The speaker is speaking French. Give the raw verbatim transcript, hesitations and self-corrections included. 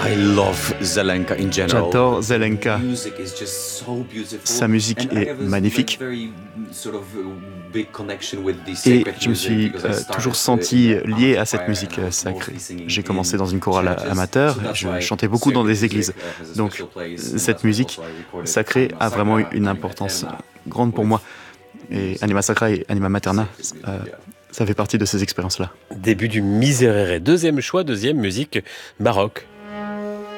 I love Zelenka in general. J'adore Zelenka. Music is just so beautiful. Sa musique And I est have a magnifique. very sort of big connection with the Et sacred je me music suis because I euh, started toujours senti in the lié à cette choir musique and I euh, was sacrée. mostly singing J'ai in commencé dans une chorale churches. amateur, So that's je why chantais beaucoup dans des sacred églises. music, uh, has a Donc special place, and cette that's musique also I recorded sacrée Anima a vraiment Sacra, une Anima importance Materna grande pour moi. with Et Anima Sacra et Anima Materna, sacred euh, music, yeah. ça fait partie de ces expériences-là. Début du Miserere, deuxième choix, deuxième musique baroque.